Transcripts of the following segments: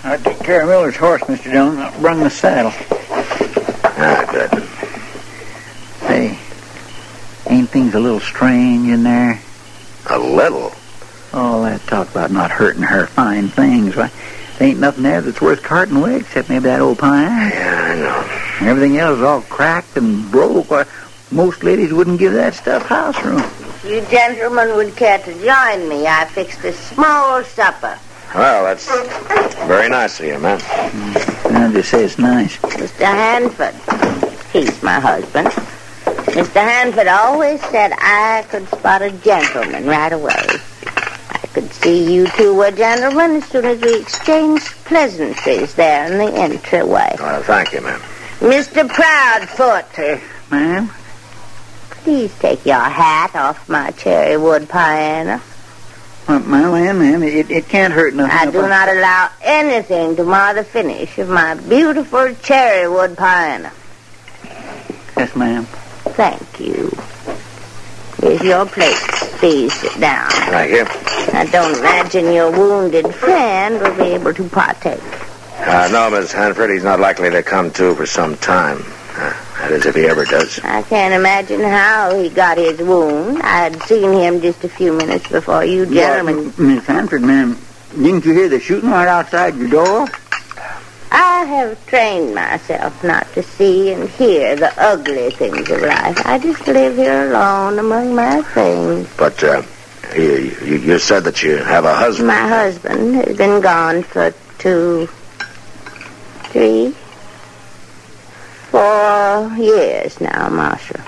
I'll take care of Miller's horse, Mr. Dillon. I'll bring the saddle. Good. Hey, ain't things a little strange in there? A little? All that talk about not hurting her fine things. Why, there ain't nothing there that's worth carting away except maybe that old pine. Yeah, I know. Everything else is all cracked and broke. Why, most ladies wouldn't give that stuff house room. If you gentlemen would care to join me, I fixed a small supper. Well, that's very nice of you, ma'am. I'll just say it's nice. Mr. Hanford, he's my husband. Mr. Hanford always said I could spot a gentleman right away. I could see you two were gentlemen as soon as we exchanged pleasantries there in the entryway. Well, thank you, ma'am. Mr. Proudfoot. Ma'am? Please take your hat off my cherry wood piano. My land, ma'am, it can't hurt nothing. I do not allow anything to mar the finish of my beautiful cherry wood piano. Yes, ma'am. Thank you. Here's your plate. Please sit down. Thank you. I don't imagine your wounded friend will be able to partake. No, Miss Hanford, he's not likely to come to for some time. That is, if he ever does. I can't imagine how he got his wound. I had seen him just a few minutes before you gentlemen... Miss Hanford, ma'am, didn't you hear the shooting right outside your door? I have trained myself not to see and hear the ugly things of life. I just live here alone among my things. But, you said that you have a husband. My husband has been gone for 2, 3, 4 years now, Marshal.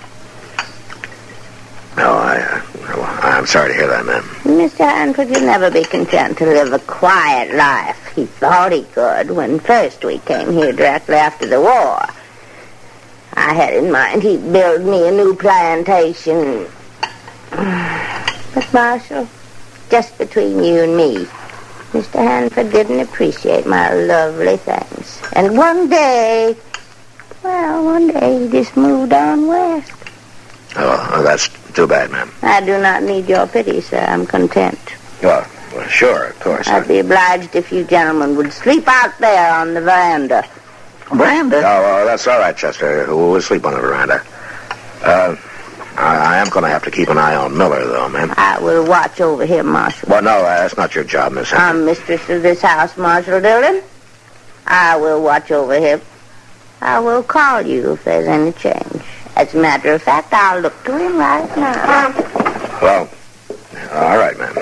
I'm sorry to hear that, ma'am. Mr. Hanford will never be content to live a quiet life. He thought he could when first we came here directly after the war. I had in mind he'd build me a new plantation. But, Marshal, just between you and me, Mr. Hanford didn't appreciate my lovely things. And one day he just moved on west. Oh, that's too bad, ma'am. I do not need your pity, sir. I'm content. Well, sure, of course. I'd be obliged if you gentlemen would sleep out there on the veranda. Veranda? Oh, that's all right, Chester. We'll sleep on the veranda. I am going to have to keep an eye on Miller, though, ma'am. I will watch over him, Marshal. Well, no, that's not your job, Miss Hanford. I'm mistress of this house, Marshal Dillon. I will watch over him. I will call you if there's any change. As a matter of fact, I'll look to him right now. Well, all right, ma'am.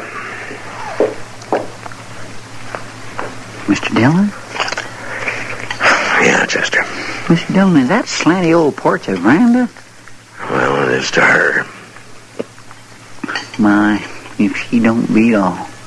Mr. Dillon? Yeah, Chester. Mr. Dillon, is that slanty old porch a veranda? Well, it is to her. My, if she don't beat all.